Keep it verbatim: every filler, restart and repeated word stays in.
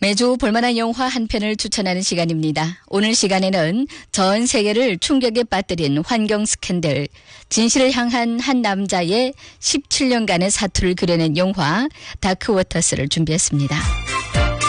매주 볼만한 영화 한 편을 추천하는 시간입니다. 오늘 시간에는 전 세계를 충격에 빠뜨린 환경 스캔들, 진실을 향한 한 남자의 십칠 년간의 사투를 그려낸 영화 다크워터스를 준비했습니다.